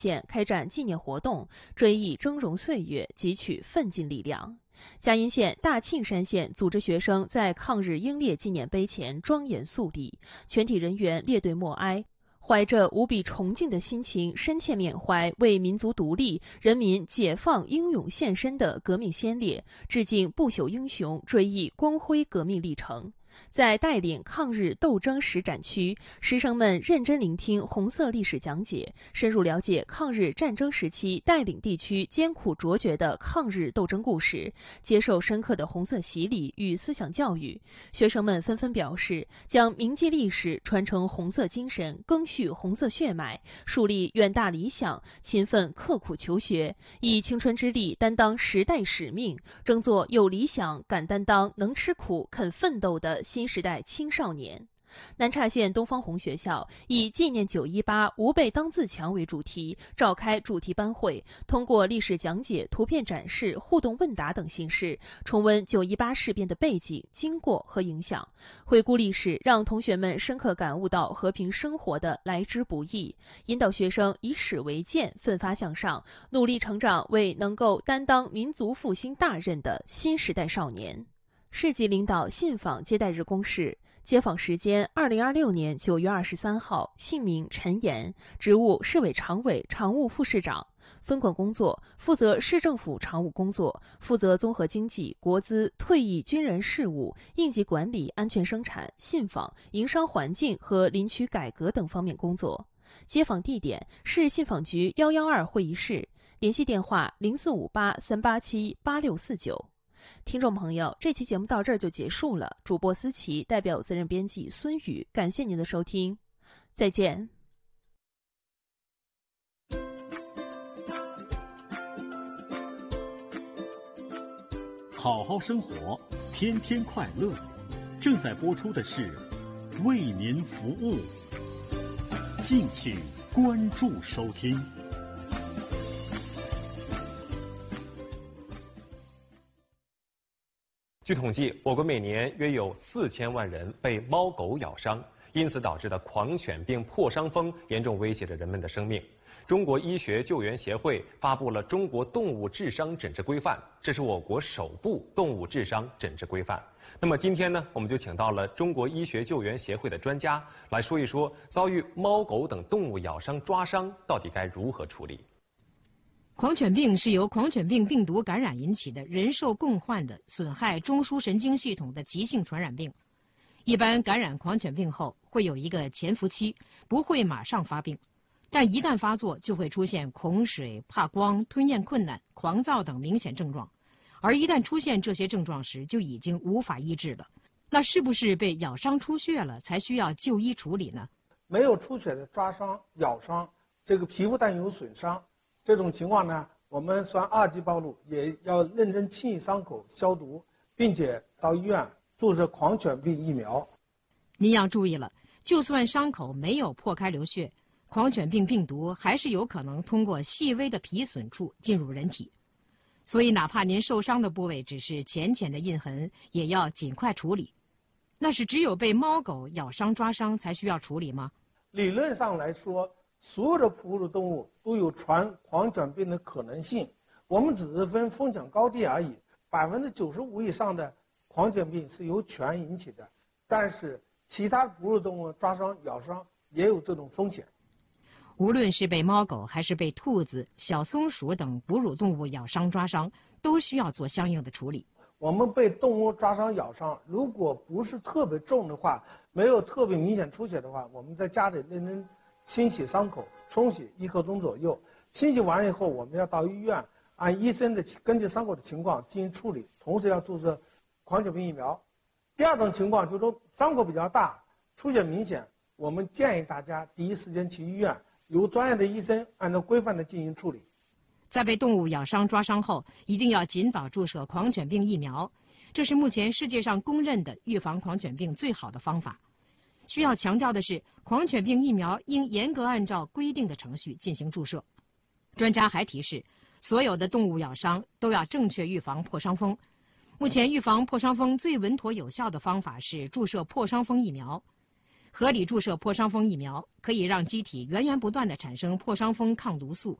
县开展纪念活动，追忆峥嵘岁月，汲取奋进力量。嘉阴县大庆山县组织学生在抗日英烈纪念碑前庄严肃立，全体人员列队默哀，怀着无比崇敬的心情，深切缅怀为民族独立、人民解放英勇献身的革命先烈，致敬不朽英雄，追忆光辉革命历程。在带领抗日斗争史展区，师生们认真聆听红色历史讲解，深入了解抗日战争时期带领地区艰苦卓绝的抗日斗争故事，接受深刻的红色洗礼与思想教育。学生们纷纷表示，将铭记历史，传承红色精神，赓续红色血脉，树立远大理想，勤奋刻苦求学，以青春之力担当时代使命，争做有理想、敢担当、能吃苦、肯奋斗的新时代青少年。南岔县东方红学校以纪念918吾辈当自强为主题，召开主题班会，通过历史讲解、图片展示、互动问答等形式，重温918事变的背景、经过和影响，回顾历史，让同学们深刻感悟到和平生活的来之不易，引导学生以史为鉴，奋发向上，努力成长为能够担当民族复兴大任的新时代少年。市级领导信访接待日公示。接访时间：2026年9月23号，姓名陈岩，职务市委常委、常务副市长。分管工作：负责市政府常务工作，负责综合经济、国资、退役军人事务、应急管理、安全生产、信访、营商环境和林区改革等方面工作。接访地点：市信访局112会议室，联系电话0458-387-8649。听众朋友，这期节目到这儿就结束了。主播思琪代表责任编辑孙宇，感谢您的收听，再见。 好好生活，天天快乐。正在播出的是为您服务，敬请关注收听。 据统计，我国每年约有4000万人被猫狗咬伤，因此导致的狂犬病破伤风严重威胁着人们的生命。中国医学救援协会发布了《中国动物致伤诊治规范》，这是我国首部动物致伤诊治规范。那么今天呢，我们就请到了中国医学救援协会的专家来说一说，遭遇猫狗等动物咬伤、抓伤到底该如何处理。 狂犬病是由狂犬病病毒感染引起的人兽共患的损害中枢神经系统的急性传染病。一般感染狂犬病后会有一个潜伏期，不会马上发病，但一旦发作就会出现恐水、怕光、吞咽困难、狂躁等明显症状。而一旦出现这些症状时，就已经无法医治了。那是不是被咬伤出血了才需要就医处理呢？ 没有出血的抓伤、咬伤，这个皮肤但有损伤，这种情况呢，我们算2级暴露，也要认真清洗伤口、消毒，并且到医院注射狂犬病疫苗。 您要注意了，就算伤口没有破开流血，狂犬病病毒还是有可能通过细微的皮损处进入人体。所以哪怕您受伤的部位只是浅浅的印痕，也要尽快处理。那是只有被猫狗咬伤抓伤才需要处理吗？ 理论上来说，所有的哺乳动物都有传狂犬病的可能性，我们只是分风险高低而已。95%以上的狂犬病是由犬引起的，但是其他哺乳动物抓伤、咬伤也有这种风险。 无论是被猫狗还是被兔子、小松鼠等哺乳动物咬伤抓伤，都需要做相应的处理。 我们被动物抓伤、咬伤，如果不是特别重的话，没有特别明显出血的话，我们在家里认真清洗伤口，冲洗1刻钟左右。清洗完以后，我们要到医院按医生的根据伤口的情况进行处理，同时要注射狂犬病疫苗。第二种情况就是说伤口比较大、出血明显，我们建议大家第一时间去医院，由专业的医生按照规范的进行处理。 在被动物咬伤抓伤后，一定要尽早注射狂犬病疫苗，这是目前世界上公认的预防狂犬病最好的方法。需要强调的是，狂犬病疫苗应严格按照规定的程序进行注射。专家还提示，所有的动物咬伤都要正确预防破伤风。目前预防破伤风最稳妥有效的方法是注射破伤风疫苗。 合理注射破伤风疫苗可以让机体源源不断地产生破伤风抗毒素，